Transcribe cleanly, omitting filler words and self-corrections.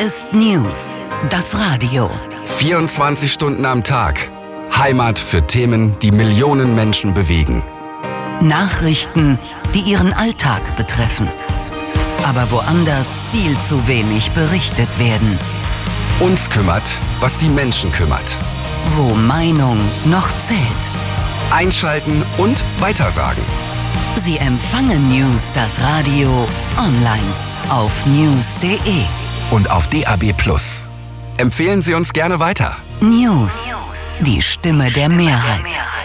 Hier ist News, das Radio. 24 Stunden am Tag. Heimat für Themen, die Millionen Menschen bewegen. Nachrichten, die ihren Alltag betreffen. Aber woanders viel zu wenig berichtet werden. Uns kümmert, was die Menschen kümmert. Wo Meinung noch zählt. Einschalten und weitersagen. Sie empfangen News, das Radio, online auf news.de. Und auf DAB+. Empfehlen Sie uns gerne weiter. News, die Stimme der Mehrheit.